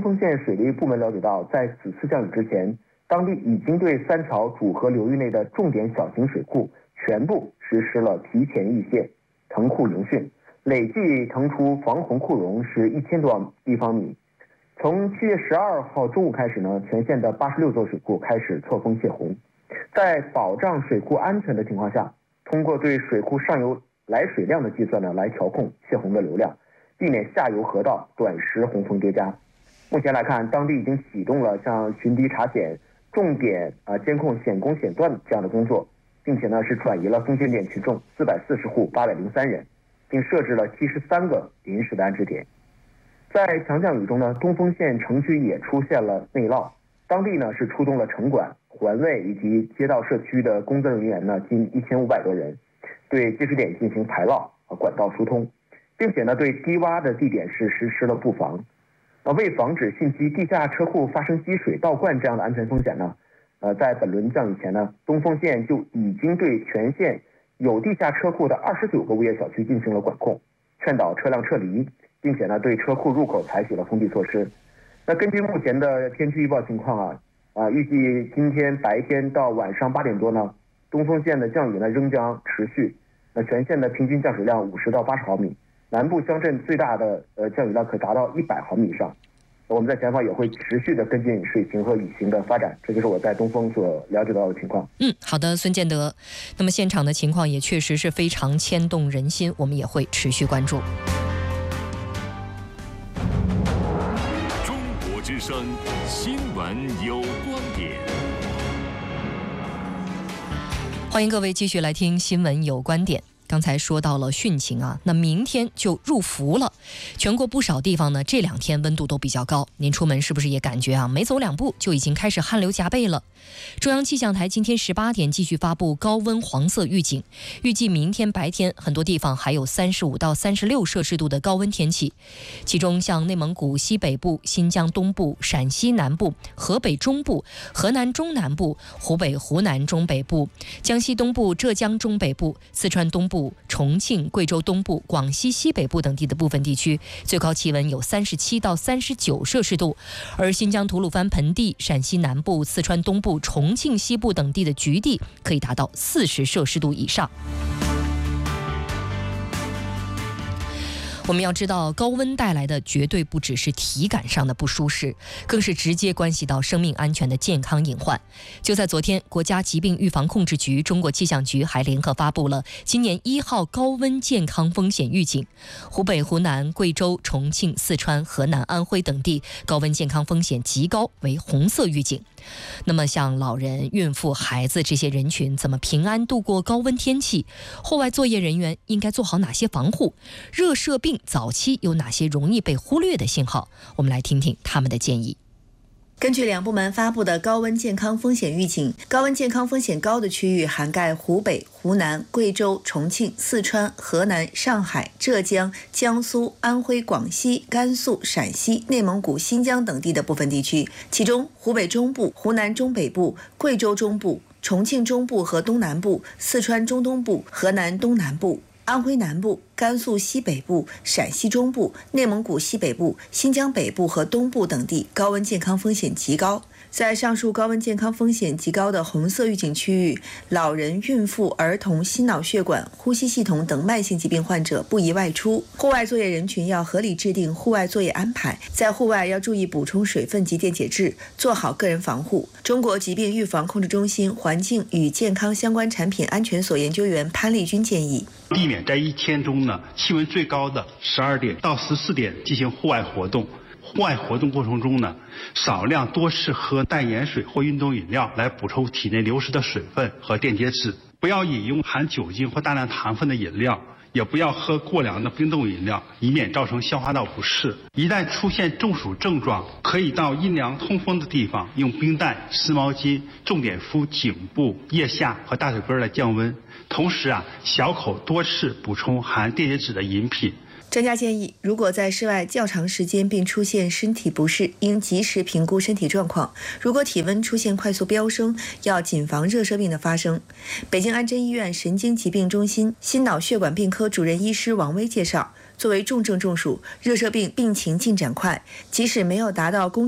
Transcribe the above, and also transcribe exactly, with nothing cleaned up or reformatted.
丰县水利部门了解到，在此次降雨之前，当地已经对三条主河流域内的重点小型水库全部实施了提前预泄、腾库迎汛，累计腾出防洪库容是一千多立方米。从七月十二号中午开始呢，全县的八十六座水库开始错峰泄洪。在保障水库安全的情况下，通过对水库上游来水量的计算呢，来调控泄洪的流量，避免下游河道短时洪峰叠加。目前来看，当地已经启动了像巡堤查险、重点啊监控险工险段这样的工作，并且呢是转移了风险点群众四百四十户八百零三人，并设置了七十三个临时的安置点。在强降雨中呢，东丰县城区也出现了内涝，当地呢是出动了城管、环卫以及街道社区的工作人员呢近一千五百多人，对积水点进行排涝和管道疏通，并且呢对低洼的地点是实施了布防。呃，为防止汛期地下车库发生积水倒灌这样的安全风险呢，呃，在本轮降雨前呢，东丰县就已经对全县有地下车库的二十九个物业小区进行了管控，劝导车辆撤离，并且呢对车库入口采取了封闭措施。那根据目前的天气预报情况啊，啊，预计今天白天到晚上八点多呢，东丰县的降雨呢仍将持续。那全县的平均降水量五十到八十毫米，南部乡镇最大的呃降雨量可达到一百毫米以上。我们在前方也会持续的跟进水情和雨情的发展，这就是我在东丰所了解到的情况。 嗯，好的，孙建德。那么现场的情况也确实是非常牵动人心，我们也会持续关注。 中国之声新闻有观点， 欢迎各位继续来听新闻有观点。刚才说到了汛情啊，那明天就入伏了。全国不少地方呢，这两天温度都比较高，您出门是不是也感觉啊，没走两步就已经开始汗流浃背了？中央气象台今天十八点继续发布高温黄色预警，预计明天白天很多地方还有三十五到三十六摄氏度的高温天气，其中像内蒙古西北部、新疆东部、陕西南部、河北中部、河南中南部、湖北、湖南中北部、江西东部、浙江中北部、四川东部、重庆、贵州东部、广西西北部等地的部分地区，最高气温有三十七到三十九摄氏度，而新疆吐鲁番盆地、陕西南部、四川东部、重庆西部等地的局地可以达到四十摄氏度以上。我们要知道，高温带来的绝对不只是体感上的不舒适，更是直接关系到生命安全的健康隐患。就在昨天，国家疾病预防控制局、中国气象局还联合发布了今年一号高温健康风险预警，湖北、湖南、贵州、重庆、四川、河南、安徽等地高温健康风险极高，为红色预警。那么像老人、孕妇、孩子这些人群怎么平安度过高温天气？户外作业人员应该做好哪些防护？热射病早期有哪些容易被忽略的信号？我们来听听他们的建议。 根据两部门发布的高温健康风险预警，高温健康风险高的区域涵盖湖北、湖南、贵州、重庆、四川、河南、上海、浙江、江苏、安徽、广西、甘肃、陕西、内蒙古、新疆等地的部分地区，其中湖北中部、湖南中北部、贵州中部、重庆中部和东南部、四川中东部、河南东南部、安徽南部、甘肃西北部、陕西中部、内蒙古西北部、新疆北部和东部等地高温健康风险极高。在上述高温健康风险极高的红色预警区域，老人、孕妇、儿童、心脑血管、呼吸系统等慢性疾病患者不宜外出。户外作业人群要合理制定户外作业安排，在户外要注意补充水分及电解质，做好个人防护。中国疾病预防控制中心环境与健康相关产品安全所研究员潘丽君建议， 避免在一天中呢气温最高的十二点到十四点进行户外活动。户外活动过程中呢，少量多次喝淡盐水或运动饮料来补充体内流失的水分和电解质，不要饮用含酒精或大量糖分的饮料，也不要喝过凉的冰冻饮料，以免造成消化道不适。一旦出现中暑症状，可以到阴凉通风的地方用冰袋、湿毛巾重点敷颈部、腋下和大腿根来降温。同时啊，小口多次补充含电解质的饮品。 专家建议，如果在室外较长时间并出现身体不适，应及时评估身体状况。如果体温出现快速飙升，要谨防热射病的发生。北京安贞医院神经疾病中心心脑血管病科主任医师王威介绍， 作为重症中暑，热射病病情进展快，即使没有达到公